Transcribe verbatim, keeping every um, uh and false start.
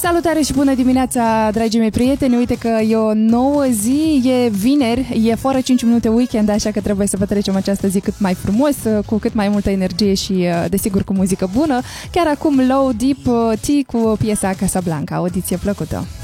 Salutare și bună dimineața, dragii mei prieteni! Uite că e o nouă zi, e vineri, e fără cinci minute weekend, așa că trebuie să petrecem această zi cât mai frumos, cu cât mai multă energie și, desigur, cu muzică bună. Chiar acum Low Deep Tea cu piesa Casablanca. Audiție plăcută!